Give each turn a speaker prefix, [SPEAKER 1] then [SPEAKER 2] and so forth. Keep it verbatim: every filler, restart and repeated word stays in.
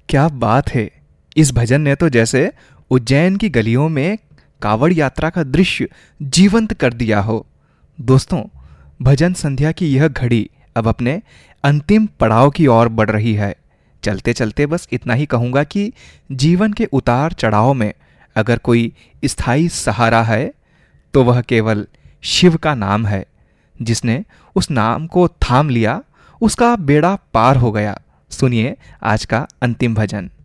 [SPEAKER 1] क्या बात है! इस भजन ने तो जैसे उज्जैन की गलियों में कावड़ यात्रा का दृश्य जीवंत कर दिया हो। दोस्तों, भजन संध्या की यह घड़ी अब अपने अंतिम पड़ाव की ओर बढ़ रही है। चलते चलते बस इतना ही कहूँगा कि जीवन के उतार चढ़ाव में अगर कोई स्थायी सहारा है तो वह केवल शिव का नाम है। जिसने उस नाम को थाम लिया उसका बेड़ा पार हो गया। सुनिए आज का अंतिम भजन।